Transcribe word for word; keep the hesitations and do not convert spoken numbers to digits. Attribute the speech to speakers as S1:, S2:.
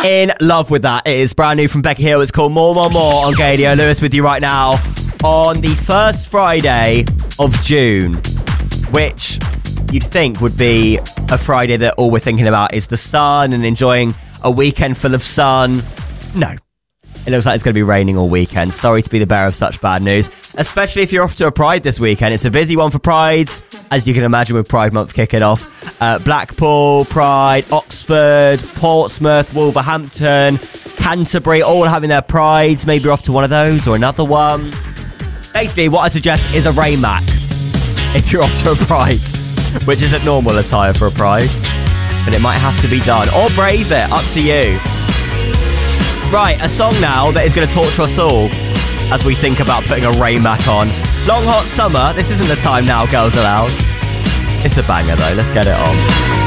S1: In love with that. It is brand new from Becky Hill. It's called More, More, More on Gadio. Lewis with you right now on the first Friday of June, which you'd think would be a Friday that all we're thinking about is the sun and enjoying a weekend full of sun. No. It looks like it's going to be raining all weekend. Sorry to be the bearer of such bad news, especially if you're off to a Pride this weekend. It's a busy one for Prides, as you can imagine with Pride Month kicking off. Uh, Blackpool, Pride, Oxford, Portsmouth, Wolverhampton, Canterbury, all having their Prides. Maybe you're off to one of those or another one. Basically, what I suggest is a rain mac if you're off to a Pride, which isn't normal attire for a Pride, but it might have to be done. Or brave it, up to you. Right, a song now that is going to torture us all as we think about putting a rain mac on. Long Hot Summer. This isn't the time now, Girls Aloud. It's a banger though. Let's get it on.